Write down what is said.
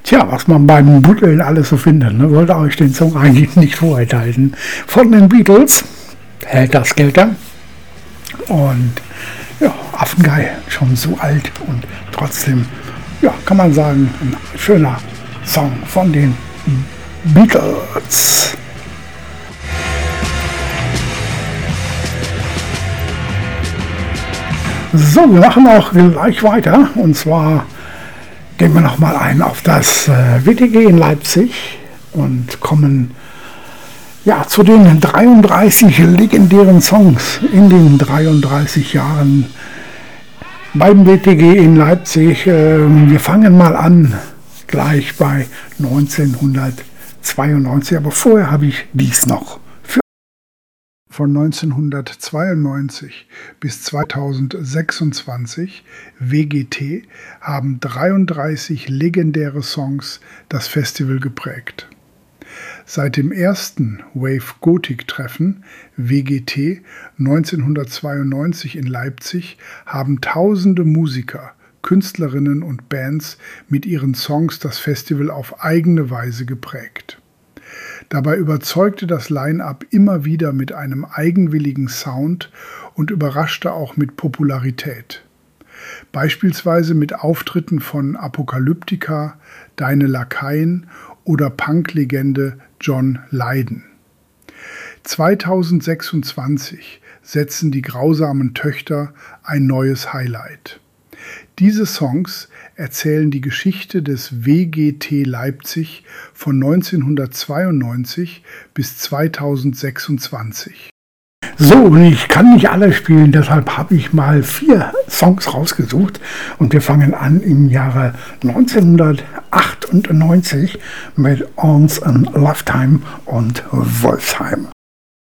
Tja, was man beim Buddeln alles so findet, ne? Wollte euch den Song eigentlich nicht vorenthalten. Von den Beatles, Helter Skelter. Und ja, affengeil, schon so alt und trotzdem, ja, kann man sagen, ein schöner Song von den Beatles. So, wir machen auch gleich weiter, und zwar gehen wir nochmal ein auf das WTG in Leipzig und kommen ja zu den 33 legendären Songs in den 33 Jahren beim WTG in Leipzig. Wir fangen mal an gleich bei 1992, aber vorher habe ich dies noch. Von 1992 bis 2026 WGT haben 33 legendäre Songs das Festival geprägt. Seit dem ersten Wave Gothic Treffen WGT 1992 in Leipzig haben tausende Musiker, Künstlerinnen und Bands mit ihren Songs das Festival auf eigene Weise geprägt. Dabei überzeugte das Line-Up immer wieder mit einem eigenwilligen Sound und überraschte auch mit Popularität. Beispielsweise mit Auftritten von Apocalyptica, Deine Lakaien oder Punk-Legende John Lydon. 2026 setzen die grausamen Töchter ein neues Highlight. Diese Songs erzählen die Geschichte des WGT Leipzig von 1992 bis 2026. So, und ich kann nicht alle spielen, deshalb habe ich mal 4 Songs rausgesucht und wir fangen an im Jahre 1998 mit Once in a Lifetime und Wolfsheim.